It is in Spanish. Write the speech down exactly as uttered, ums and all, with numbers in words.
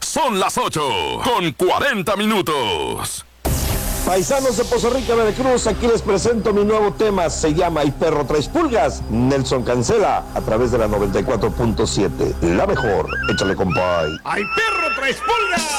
Son las ocho con cuarenta minutos. Paisanos de Poza Rica, Veracruz, aquí les presento mi nuevo tema, se llama El Perro Tres Pulgas. Nelson Cancela, a través de la noventa y cuatro punto siete. La mejor, échale compay. ¡Ay, perro tres pulgas!